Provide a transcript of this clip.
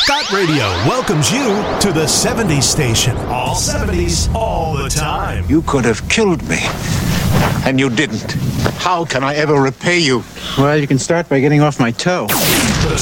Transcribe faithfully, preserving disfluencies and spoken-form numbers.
Dot Radio welcomes you to the seventies station. All seventies, all the time. You could have killed me, and you didn't. How can I ever repay you? Well, you can start by getting off my toe.